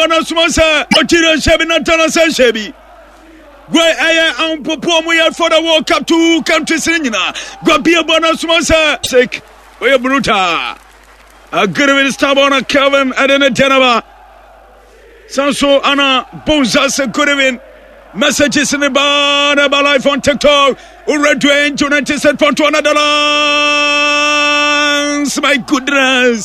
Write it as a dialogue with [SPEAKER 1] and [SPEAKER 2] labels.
[SPEAKER 1] Bonasumasa, Otira Shabi Natana Shabi. Gwe aya ampopo mu ya for the World Cup 2 countries nyina. Gwa bia Bonasumasa sick. We bruta. A Goodwin Stabona Kelvin Adena Denaba. Sanso Anna Bonzas Goodwin. Messages in the bar about life on TikTok. Already Dwayne Jonathan said for $200. My goodness.